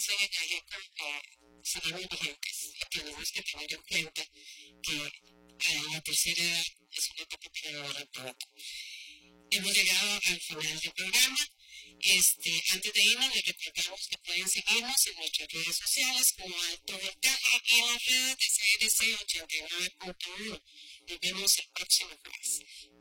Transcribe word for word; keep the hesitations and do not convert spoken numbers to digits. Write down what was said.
ese ejemplo eh, seguimos vigentes y tenemos que tener en cuenta que a la tercera edad es una etapa para ahorrar pronto. Hemos llegado al final del programa. Este, antes de irnos, les recordamos que pueden seguirnos en nuestras redes sociales como Alto Voltaje y en las redes de C R C ochenta y nueve punto uno. Nos vemos el próximo jueves.